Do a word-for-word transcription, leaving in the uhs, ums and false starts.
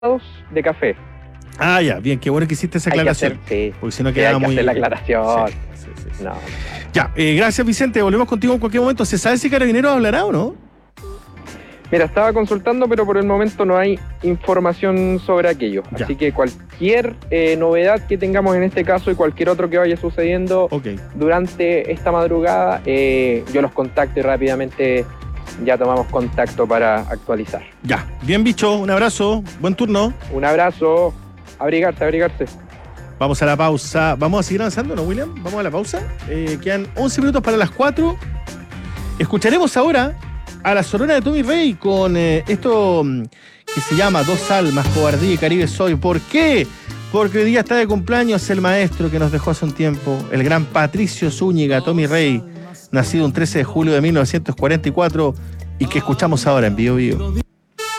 de café. Ah, ya, bien, qué bueno que hiciste esa Hay que aclaración. hacer, sí, porque si no sí, quedaba hay que muy... hacer la aclaración. Sí, sí, sí, sí. No, no. Ya, eh, gracias Vicente, volvemos contigo en cualquier momento. ¿Se sabe si Carabineros hablará o no? Mira, estaba consultando, pero por el momento no hay información sobre aquello. Ya. Así que cualquier eh, novedad que tengamos en este caso y cualquier otro que vaya sucediendo Ok. durante esta madrugada, eh, yo los contacto y rápidamente ya tomamos contacto para actualizar. Ya, bien bicho, un abrazo, buen turno. Un abrazo, abrigarse, abrigarse. Vamos a la pausa. ¿Vamos a seguir avanzando, no, William? Vamos a la pausa. Eh, quedan once minutos para las cuatro. Escucharemos ahora a la Sonora de Tommy Rey con eh, esto mm, que se llama Dos Almas, Cobardía y Caribe Soy. ¿Por qué? Porque hoy día está de cumpleaños el maestro que nos dejó hace un tiempo, el gran Patricio Zúñiga, Tommy Rey, nacido un trece de julio de mil novecientos cuarenta y cuatro y que escuchamos ahora en Bio Bio.